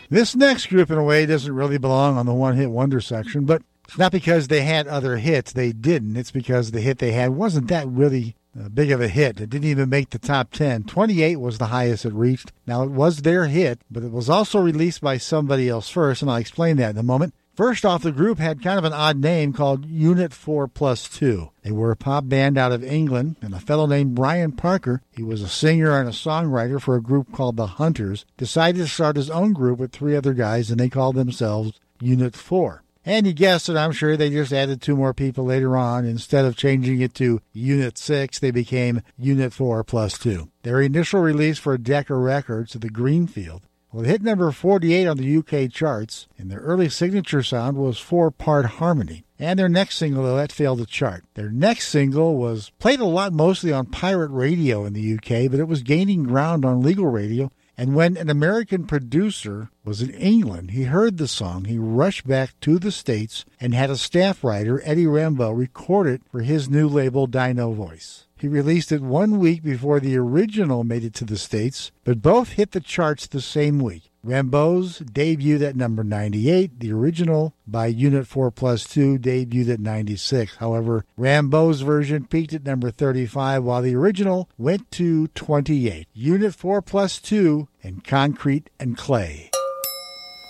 This next group, in a way, doesn't really belong on the one-hit wonder section, but it's not because they had other hits. They didn't. It's because the hit they had wasn't that really big of a hit. It didn't even make the top 10. 28 was the highest it reached. Now, it was their hit, but it was also released by somebody else first, and I'll explain that in a moment. First off, the group had kind of an odd name called Unit 4+2. They were a pop band out of England, and a fellow named Brian Parker, he was a singer and a songwriter for a group called The Hunters, decided to start his own group with 3 other guys, and they called themselves Unit 4. And you guessed it, I'm sure they just added 2 more people later on. Instead of changing it to Unit 6, they became Unit 4+2. Their initial release for Decca Records, The Greenfield, well, it hit number 48 on the UK charts, and their early signature sound was 4-part harmony. And their next single, though, that failed to chart. Their next single was played a lot mostly on pirate radio in the UK, but it was gaining ground on legal radio. And when an American producer was in England, he heard the song, he rushed back to the States and had a staff writer, Eddie Rambo, record it for his new label, Dino Voice. He released it 1 week before the original made it to the States, but both hit the charts the same week. Rambo's debuted at number 98. The original, by Unit 4+2, debuted at 96. However, Rambo's version peaked at number 35, while the original went to 28. Unit 4+2 and Concrete and Clay.